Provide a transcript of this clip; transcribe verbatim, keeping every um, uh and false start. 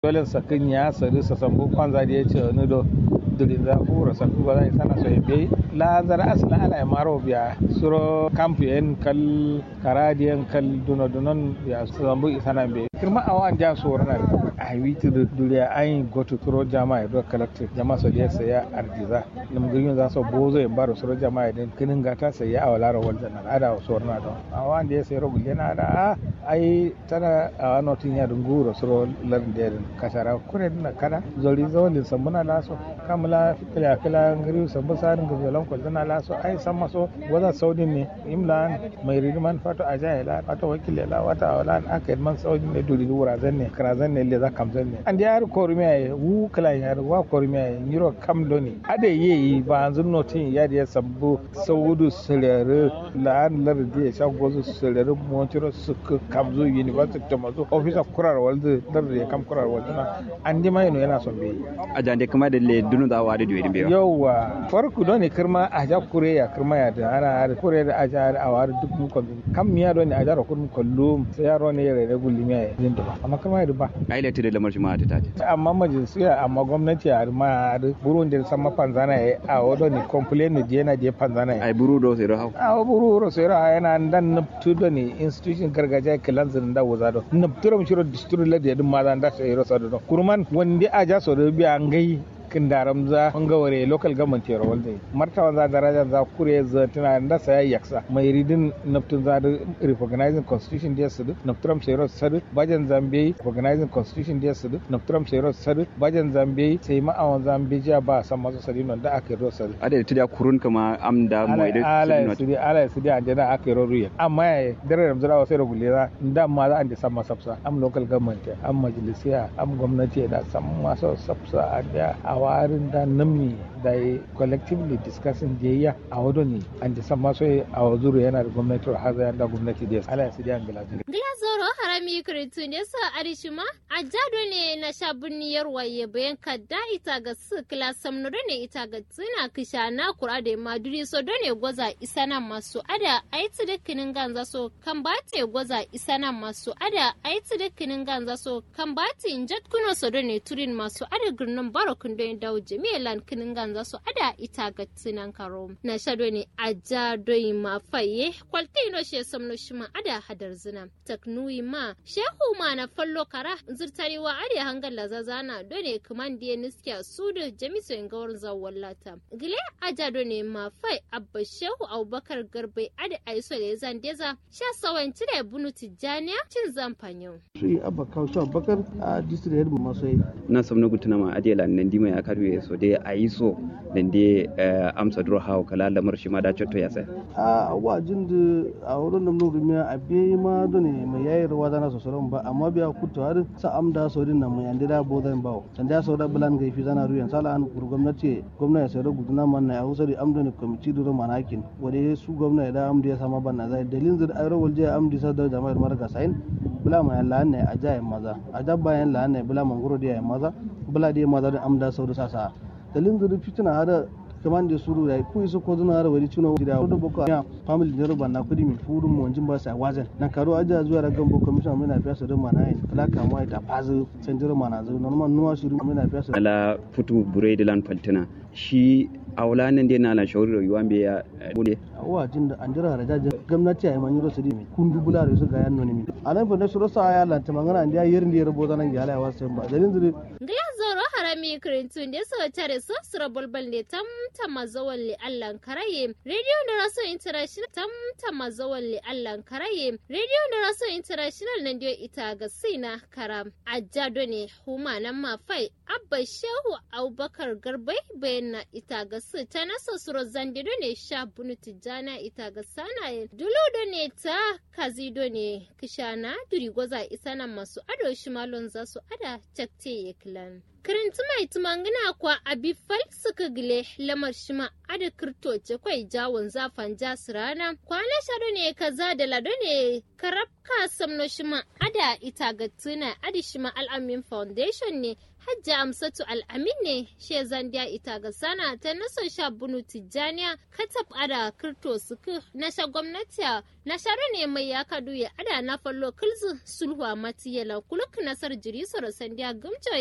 dole sakin ya sari sa sambu kwanza da ya ce wani do dulin za fura saku ba zai sana so bai la zara asla ala maro biya suro kampu en kal karadiyan kal duno dunon ya sambu isana bai kirma awan ja so rana a witi da duniya an goto turo jama'a do collective jama'a so da saya arjiza nim gunyo za so bozo en baro suro jama'a din kinin gata sai ya awala rawal da ada so rana do awan da ya sai rogu yana da ai tana a notin ya dunguro suro lardin kasara kure na kada zori zawon sambuna laso kamala kila kila ngiri sambu sarin ga zolan ko zana laso ai san maso waza saudin ne imlan mai ridman fato ajaila fato wakilala wata wala aka man saudin ne duri wura zanne kara zanne le za kam zanne an da yar kormiya wu kala yar wa kormiya nyiro kam doni ade yeyi ba anzun notin ya da sabbu saudu sulere la an lardi ya shagozu sulere montiro suk kamzu university to mazo officer kurar walde lardi ya kam kurar walde na an di mai no yana son be a jande kuma da le dunu da wa da duwe be yawa farku doni kirma a ja kure ya kirma ya da ana kure da aja a war duk mun kon kam miya doni aja ro kun kullum sai yaro ne ya rede gulmi ya din da amma kirma da ba ai le tire lamar jama'a ta tace amma majalisiya amma gwamnati a ma burun da san mafanzana ya a wado ni complain ne yana je fanzana ya ai buru do sai ro hawo a buru ro sai ro yana dan nuptu doni institution gargajiya kilanzin da wazado nupturam shiro district lady din ma dan da sai ro sado kurman wanda aja so da biya ngai kin daram za bangare local government ya rawal dai martawan za daraja za kure za tana da sai yaksa mai ridin naftun za da recognizing constitution da su nafturam sayro sadu bajan zambe recognizing constitution da su nafturam sayro sadu bajan zambe sai ma awan zambe ja ba san masu sadi non da aka ro sadu ada tida kurun kama amda mai da ala su da ala su da ajana aka ro ruya amma dare ramzara wa sai ro gulera da ma za an da san masafsa am local government am majalisiya am gwamnati da san masu safsa da warin da namni da collectively discussing da ya a wado ne an ji sama so a wazuru yana da gwamnati har zai da gwamnati da ala ya sidi an gilaji glazoro harami kritu ne sa arishima a jado ne na shabuniyar waye bayan kadda ita ga su klasam no ne ita ga tsina kishana kura da maduri so done gwaza isana masu ada aiti da kinin ganza so kan bate gwaza isana masu ada aiti da kinin ganza so kan bate injat kuno so done turin masu ada gurnin barokun don dawo jami'an kinin ganza su ada ita ga tsinan karo na shado ne a jadoi ma faye kwalti no she samno shima ada hadar zina taknui ma shehu ma na fallo kara zurtari wa are hangal la zazana done kaman die niskiya su da jami'su ingawar zawallata gile a jado ne ma fai abba shehu abubakar garbai ada aiso da zan deza sha sawan tire bunu tijaniya cin zamfanyo shi abba kausha abubakar a district head masai na samno gutuna ma adela nan dima ya karu so dai a yi so dan dai amsa duro hawo kala lamar shi ma da cotto ya sai a wajin da a wurin da mun rumiya a bai ma dole mai yayi rawa da na sosoron ba amma biya kuto har sa amda sodin nan mai andira bodan bawo san da so da bulan ga fi zana ruyan sala an kur gwamnati gwamnati sai da guduna man na hausa da amda ne committee duro manakin wade su gwamnati da amda ya sama banna zai dalilin da ayro walje amdi sa da jama'ar marga sain bula ma yalla ne a jayen maza a dabba yan la ne bula mangoro da yan maza bula da maza da amda sau da sasa dalin da fitina hada kaman da suru da ku iso ko zuna wari tuno da da boko ya family da ruban na kudi mi furu mu wanjin ba sai wazan na karo aja zuwa ragan boko commission mai na fiya su da mana yin talaka mai da fazu sanjiro mana zo normal nuwa shiru mai na fiya su ala futu bure da lan faltina shi aula nan dai na la shawari rayuwa be ya bude awa jin da an jira rajaje gwamnati ai manyo su di kun dubula da su ga yan noni mi alan fa na shiro sa ya lanta magana an da yerin da ya rubo zanan ya ala wasu ba dalin zuri glazoro harami krintun da so tare so sura balbal ne tam tam zawalli allan karaye radio da raso international tam tam zawalli allan karaye radio da raso international nan dio ita ga sina karam ajado ne huma nan ma fai abba shehu abubakar garbai bayan ita ga su ta nasa suro zandido ne sha bunu tijjana ita ga sanaye duludo ne ta kazido ne kishana duri goza isa nan masu ado shimalon za su ada cakte ya kilan Kirinti mai tumangina kwa abifal suka gile lamar shima ada kirtoce kwai jawon zafan jasirana kwana shado ne kaza da lado ne karabka samno shima ada ita gattuna adi shima al'amin foundation ne hajja amsatu al'amin ne she zandiya ita ga sana ta naso sha bunu tijjaniya katab ada kirto suku na sha gwamnati na sharo ne mai ya kadu ya ada na fallo kilzu sulhuwa matiyala kuluk nasar jiri soro sandiya gumjo